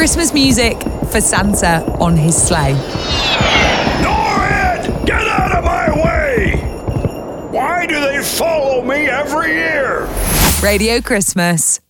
Christmas music for Santa on his sleigh. Norrid! Get out of my way! Why do they follow me every year? Radio Christmas.